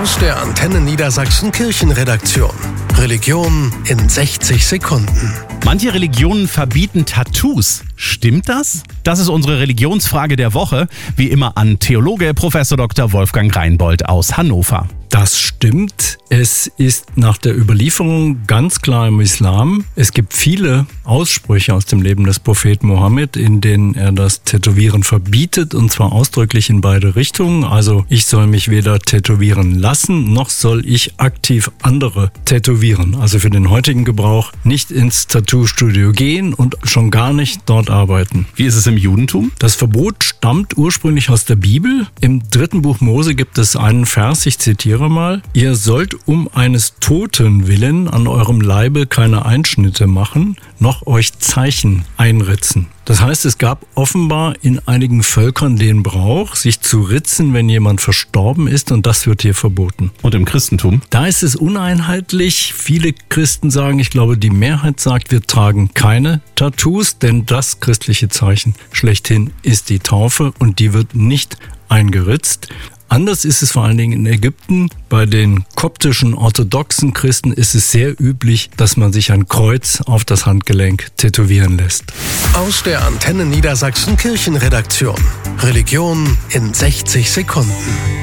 Aus der Antenne Niedersachsen Kirchenredaktion. Religion in 60 Sekunden. Manche Religionen verbieten Tattoos. Stimmt das? Das ist unsere Religionsfrage der Woche. Wie immer an Theologe Prof. Dr. Wolfgang Reinbold aus Hannover. Das stimmt. Es ist nach der Überlieferung ganz klar im Islam. Es gibt viele Aussprüche aus dem Leben des Propheten Mohammed, in denen er das Tätowieren verbietet, und zwar ausdrücklich in beide Richtungen. Also ich soll mich weder tätowieren lassen, noch soll ich aktiv andere tätowieren. Also für den heutigen Gebrauch nicht ins Tattoo-Studio gehen und schon gar nicht dort arbeiten. Wie ist es im Judentum? Das Verbot stammt ursprünglich aus der Bibel. Im 3. Buch Mose gibt es einen Vers, ich zitiere mal: Ihr sollt um eines Toten willen an eurem Leibe keine Einschnitte machen, noch euch Zeichen einritzen. Das heißt, es gab offenbar in einigen Völkern den Brauch, sich zu ritzen, wenn jemand verstorben ist, und das wird hier verboten. Und im Christentum? Da ist es uneinheitlich. Viele Christen sagen, ich glaube, die Mehrheit sagt, wir tragen keine Tattoos, denn das christliche Zeichen schlechthin ist die Taufe, und die wird nicht eingeritzt. Anders ist es vor allen Dingen in Ägypten. Bei den koptischen orthodoxen Christen ist es sehr üblich, dass man sich ein Kreuz auf das Handgelenk tätowieren lässt. Aus der Antenne Niedersachsen Kirchenredaktion. Religion in 60 Sekunden.